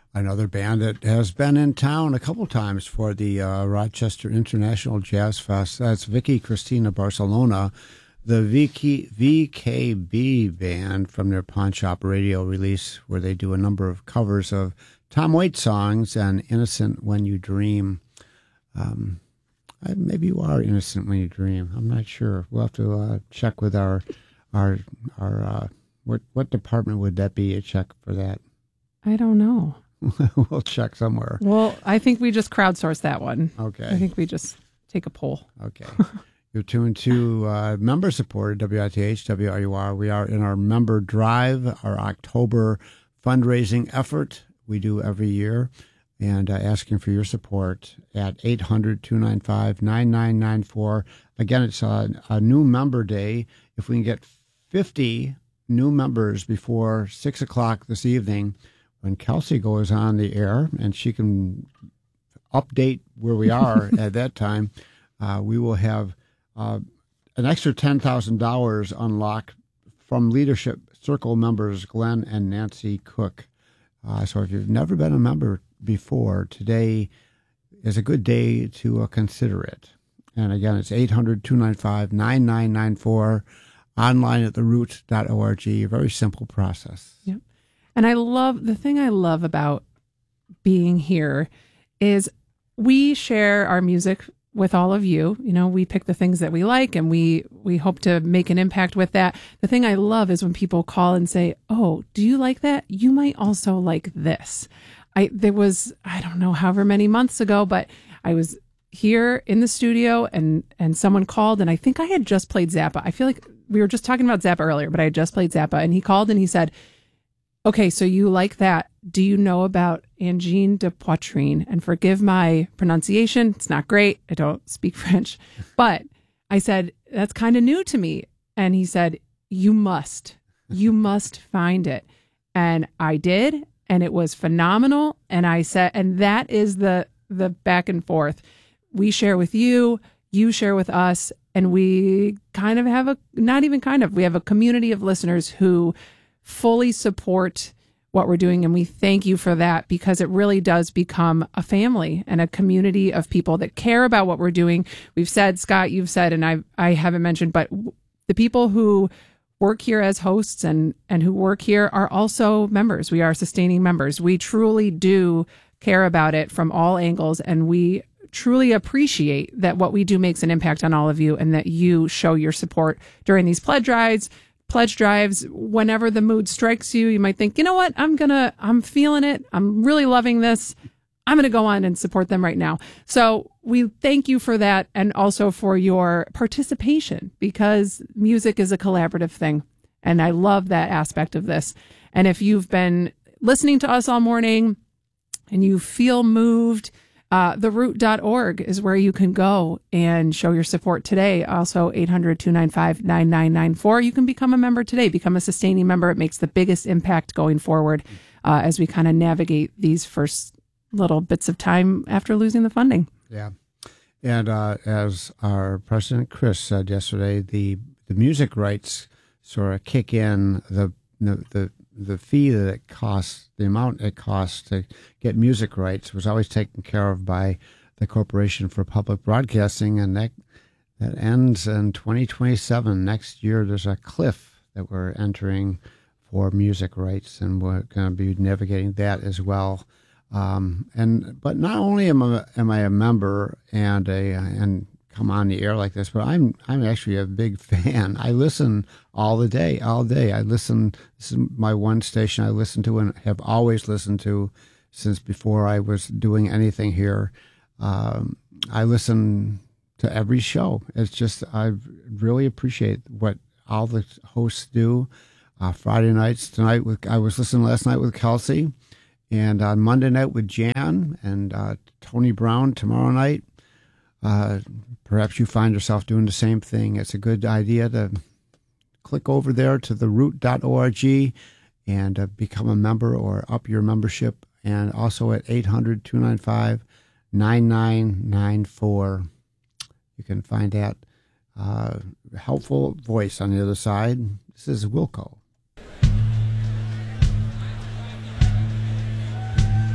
Another band that has been in town a couple times for the Rochester International Jazz Fest. That's Vicky Cristina Barcelona, the VKB band from their Pawn Shop Radio release, where they do a number of covers of Tom Waits songs and Innocent When You Dream. Maybe you are innocent when you dream. I'm not sure. We'll have to check with our what department would that be? A check for that? I don't know. We'll check somewhere. Well, I think we just crowdsource that one. Okay. I think we just take a poll. Okay. You're tuned to member-supported WITH, WRUR. We are in our member drive, our October fundraising effort we do every year, and asking for your support at 800-295-9994. Again, it's a new member day. If we can get 50 new members before 6 o'clock this evening, when Kelsey goes on the air and she can update where we are at that time, we will have an extra $10,000 unlocked from Leadership Circle members Glenn and Nancy Cook. So if you've never been a member before, today is a good day to consider it. And again, it's 800-295-9994, online at theroot.org. A very simple process. Yep. And the thing I love about being here is we share our music with all of you. You know, we pick the things that we like and we hope to make an impact with that. The thing I love is when people call and say, oh, do you like that? You might also like this. There was, I don't know, however many months ago, but I was here in the studio and someone called and I think I had just played Zappa. I feel like we were just talking about Zappa earlier, but I had just played Zappa and he called and he said, okay, so you like that. Do you know about Angine de Poitrine? And forgive my pronunciation. It's not great. I don't speak French. But I said, that's kind of new to me. And he said, you must find it. And I did. And it was phenomenal. And I said, and that is the back and forth. We share with you, you share with us. And we kind of have we have a community of listeners who fully support what we're doing. And we thank you for that, because it really does become a family and a community of people that care about what we're doing. We've said, Scott, you've said, and I haven't mentioned, but the people who work here as hosts and who work here are also members. We are sustaining members. We truly do care about it from all angles. And we truly appreciate that what we do makes an impact on all of you and that you show your support during these pledge drives, whenever the mood strikes you. You might think, you know what, I'm feeling it. I'm really loving this. I'm going to go on and support them right now. So we thank you for that, and also for your participation, because music is a collaborative thing. And I love that aspect of this. And if you've been listening to us all morning and you feel moved, theroot.org is where you can go and show your support today. Also, 800-295-9994. You can become a member today, become a sustaining member. It makes the biggest impact going forward as we kind of navigate these first little bits of time after losing the funding. Yeah. And as our President Chris said yesterday, the music rights sort of kick in the fee that it costs, the amount it costs to get music rights was always taken care of by the Corporation for Public Broadcasting, and that ends in 2027. Next year, there's a cliff that we're entering for music rights, and we're going to be navigating that as well. But not only am I a member and come on the air like this, but I'm actually a big fan. I listen all day. I listen. This is my one station I listen to and have always listened to since before I was doing anything here. I listen to every show. It's just, I really appreciate what all the hosts do. Friday nights, I was listening last night with Kelsey, and on Monday night with Jan and Tony Brown tomorrow night. Perhaps you find yourself doing the same thing. It's a good idea to click over there to theroot.org and become a member or up your membership. And also at 800-295-9994. You can find that helpful voice on the other side. This is Wilco.